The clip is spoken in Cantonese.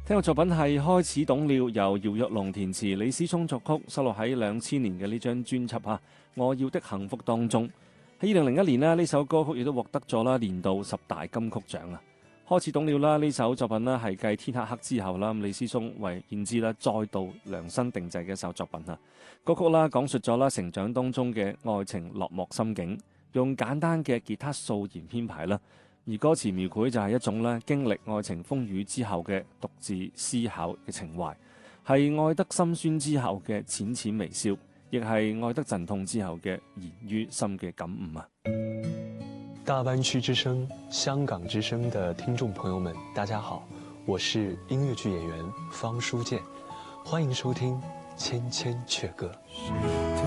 聽個作品係開始懂了，由姚若龍填詞，李思聰作曲，收錄喺2000年嘅呢張專輯《我要的幸福》當中。喺2001年呢，呢首歌曲亦都獲得咗年度10大金曲獎啊！開始懂了啦，呢首作品呢係繼天黑黑之後啦，李思聰為燕姿再度量身定製嘅一首作品啊！歌曲講述咗成長當中嘅愛情落寞心境，用簡單嘅吉他掃弦編排啦。而歌詞描繪就係一種經歷愛情風雨之後嘅獨自思考嘅情懷，係愛得心酸之後嘅淺淺微笑，亦係愛得陣痛之後嘅言於心嘅感悟啊！ 大灣區之聲、香港之聲的聽眾朋友們，大家好，我是音樂劇演員方書劍，歡迎收聽《千千闕歌》。